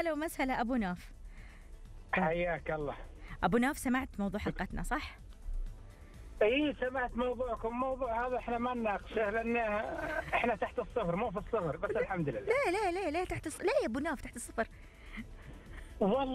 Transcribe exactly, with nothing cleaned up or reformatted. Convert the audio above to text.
هلا ومسهلا أبو ناف. حياك الله. أبو ناف، سمعت موضوع حلقتنا صح؟ اي سمعت موضوعكم. موضوع هذا احنا ما نناقشه لان احنا تحت الصفر، مو في الصغر، بس الحمد لله. لا لا لا لا تحت الص... لا يا أبو ناف تحت الصفر والله